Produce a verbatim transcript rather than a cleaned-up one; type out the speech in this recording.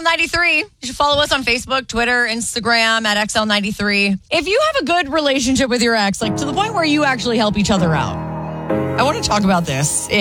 L ninety-three. You should follow us on Facebook, Twitter, Instagram at X L ninety-three. If you have a good relationship with your ex, like to the point where you actually help each other out, I want to talk about this